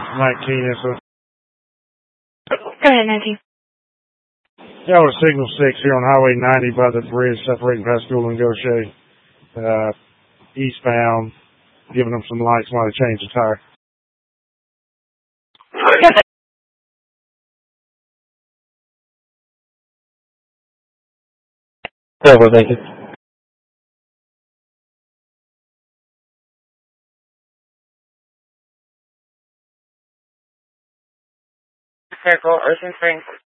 19. So. Go ahead, 19. Yeah, with signal 6 here on Highway 90 by the bridge separating High School and Gaucher. Eastbound, giving them some lights while they change the tire. Over, thank you. Circle, Ocean Springs.